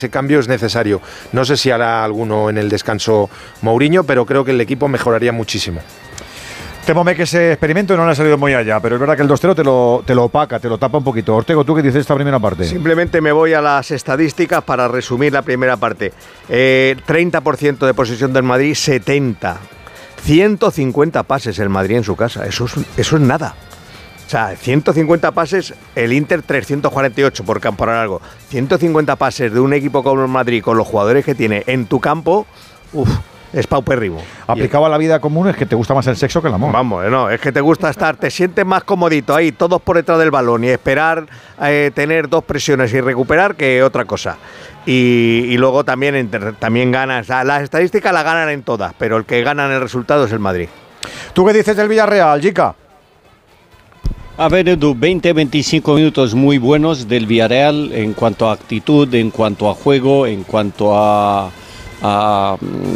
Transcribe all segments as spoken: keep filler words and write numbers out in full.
Ese cambio es necesario. No sé si hará alguno en el descanso Mourinho, pero creo que el equipo mejoraría muchísimo. Témome que ese experimento no le ha salido muy allá, pero es verdad que el dos cero te lo, te lo opaca, te lo tapa un poquito. Ortego, ¿tú qué dices esta primera parte? Simplemente me voy a las estadísticas para resumir la primera parte. Eh, treinta por ciento de posesión del Madrid, setenta. ciento cincuenta pases el Madrid en su casa. Eso es, eso es nada. O sea, ciento cincuenta pases, el Inter trescientos cuarenta y ocho por campo por algo. ciento cincuenta pases de un equipo como el Madrid con los jugadores que tiene en tu campo, uff, es paupérrimo. Aplicado a la vida común es que te gusta más el sexo que el amor. Vamos, no, es que te gusta estar, te sientes más comodito ahí, todos por detrás del balón y esperar eh, tener dos presiones y recuperar que otra cosa. Y, y luego también, también ganas, las estadísticas las ganan en todas, pero el que gana en el resultado es el Madrid. ¿Tú qué dices del Villarreal, Jica? Ha venido veinte a veinticinco minutos muy buenos del Villarreal en cuanto a actitud, en cuanto a juego, en cuanto a, a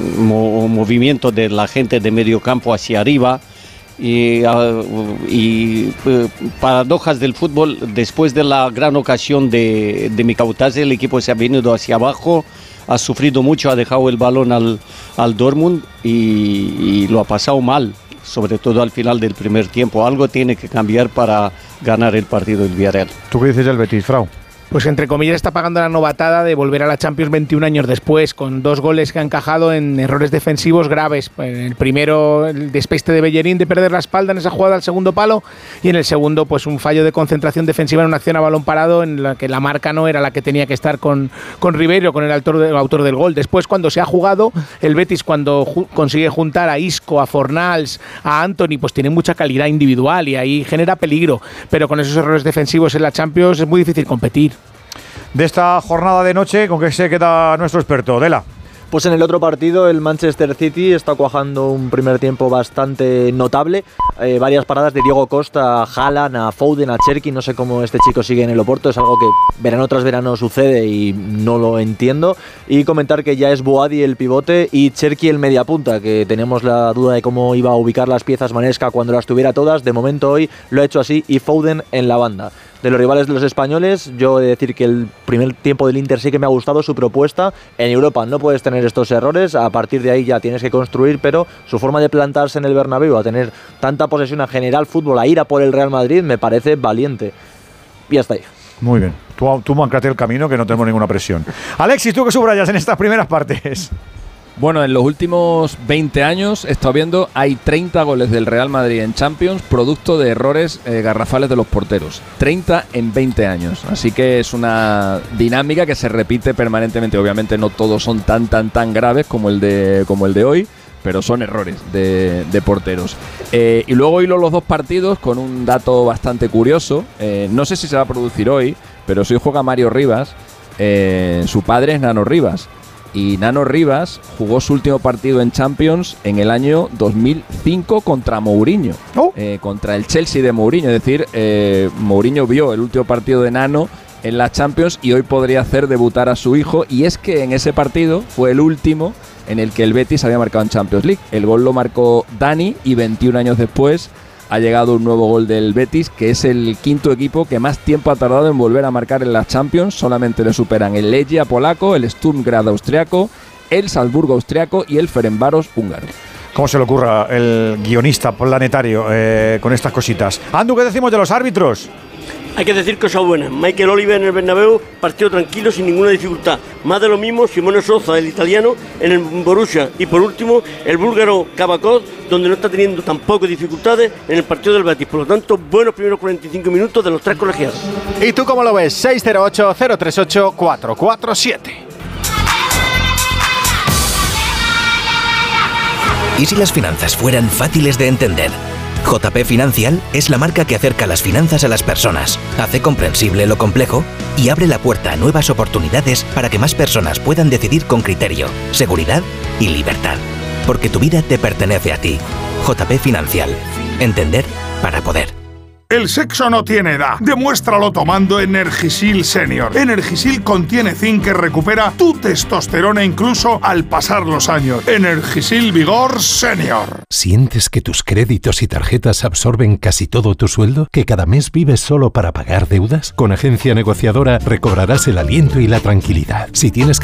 mo, movimiento de la gente de medio campo hacia arriba. Y, uh, y uh, paradojas del fútbol, después de la gran ocasión de, de Mikautase, el equipo se ha venido hacia abajo, ha sufrido mucho, ha dejado el balón al, al Dortmund y, y lo ha pasado mal, sobre todo al final del primer tiempo. Algo tiene que cambiar para ganar el partido el Villarreal. ¿Tú qué dices del Betis, Frau? Pues entre comillas está pagando la novatada de volver a la Champions veintiún años después, con dos goles que ha encajado en errores defensivos graves. El primero, el despiste de Bellerín de perder la espalda en esa jugada al segundo palo, y en el segundo, pues un fallo de concentración defensiva en una acción a balón parado en la que la marca no era la que tenía que estar con, con Ribeiro, con el autor, de, el autor del gol. Después, cuando se ha jugado, el Betis cuando ju- consigue juntar a Isco, a Fornals, a Anthony, pues tiene mucha calidad individual y ahí genera peligro, pero con esos errores defensivos en la Champions es muy difícil competir. De esta jornada de noche, ¿con qué se queda nuestro experto? Dela. Pues en el otro partido el Manchester City está cuajando un primer tiempo bastante notable, eh, varias paradas de Diego Costa, a Haaland, a Foden, a Cherki. No sé cómo este chico sigue en el Oporto, es algo que verano tras verano sucede y no lo entiendo. Y comentar que ya es Boadi el pivote y Cherki el mediapunta, que tenemos la duda de cómo iba a ubicar las piezas Manesca cuando las tuviera todas. De momento hoy lo ha hecho así, y Foden en la banda. De los rivales de los españoles, yo he de decir que el primer tiempo del Inter sí que me ha gustado su propuesta. En Europa no puedes tener estos errores, a partir de ahí ya tienes que construir, pero su forma de plantarse en el Bernabéu, a tener tanta posesión, a generar fútbol, a ir a por el Real Madrid, me parece valiente. Y hasta ahí. Muy bien. Tú, tú mancate el camino, que no tenemos ninguna presión. Alexis, ¿tú qué subrayas en estas primeras partes? Bueno, en los últimos veinte años he estado viendo, hay treinta goles del Real Madrid en Champions, producto de errores eh, garrafales de los porteros. treinta en veinte años. Así que es una dinámica que se repite permanentemente. Obviamente no todos son tan, tan, tan graves como el de, como el de hoy, pero son errores de, de porteros. Eh, y luego hilo los dos partidos con un dato bastante curioso. Eh, no sé si se va a producir hoy, pero si hoy juega Mario Rivas, eh, su padre es Nano Rivas. Y Nano Rivas jugó su último partido en Champions en el año dos mil cinco contra Mourinho, oh. eh, contra el Chelsea de Mourinho. Es decir, eh, Mourinho vio el último partido de Nano en la Champions y hoy podría hacer debutar a su hijo. Y es que en ese partido fue el último en el que el Betis había marcado en Champions League. El gol lo marcó Dani y veintiún años después ha llegado un nuevo gol del Betis, que es el quinto equipo que más tiempo ha tardado en volver a marcar en las Champions. Solamente le superan el Legia polaco, el Sturm Graz austriaco, el Salzburgo austriaco y el Ferencváros húngaro. ¿Cómo se le ocurra el guionista planetario eh, con estas cositas? Andu, ¿qué decimos de los árbitros? Hay que decir cosas buenas. Michael Oliver en el Bernabéu, partido tranquilo, sin ninguna dificultad. Más de lo mismo, Simone Sosa, el italiano, en el Borussia. Y por último, el búlgaro Kabakov, donde no está teniendo tampoco dificultades en el partido del Betis. Por lo tanto, buenos primeros cuarenta y cinco minutos de los tres colegiados. ¿Y tú cómo lo ves? seis cero ocho, cero tres ocho, cuatro cuatro siete. ¿Y si las finanzas fueran fáciles de entender? J P Financial es la marca que acerca las finanzas a las personas, hace comprensible lo complejo y abre la puerta a nuevas oportunidades para que más personas puedan decidir con criterio, seguridad y libertad. Porque tu vida te pertenece a ti. J P Financial. Entender para poder. El sexo no tiene edad. Demuéstralo tomando Energisil Senior. Energisil contiene zinc que recupera tu testosterona incluso al pasar los años. Energisil Vigor Senior. ¿Sientes que tus créditos y tarjetas absorben casi todo tu sueldo? ¿Que cada mes vives solo para pagar deudas? Con Agencia Negociadora recobrarás el aliento y la tranquilidad. Si tienes que